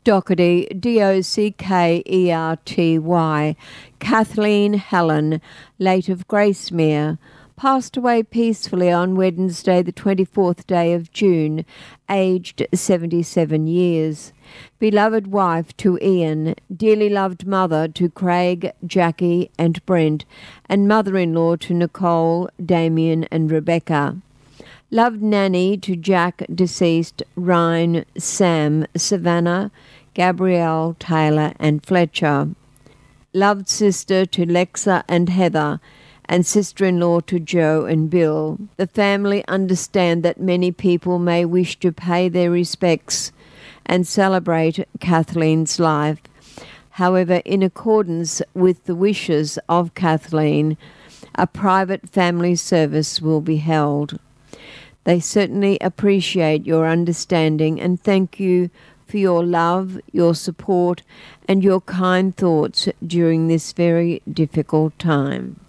Docherty, Dockerty, Kathleen Helen, late of Gracemere, passed away peacefully on Wednesday, the 24th day of June, aged 77 years. Beloved wife to Ian, dearly loved mother to Craig, Jackie and Brent, and mother-in-law to Nicole, Damien and Rebecca. Loved nanny to Jack, deceased, Ryan, Sam, Savannah, Gabrielle, Taylor and Fletcher. Loved sister to Lexa and Heather, and sister-in-law to Joe and Bill. The family understand that many people may wish to pay their respects and celebrate Kathleen's life. However, in accordance with the wishes of Kathleen, a private family service will be held. They certainly appreciate your understanding and thank you for your love, your support, and your kind thoughts during this very difficult time.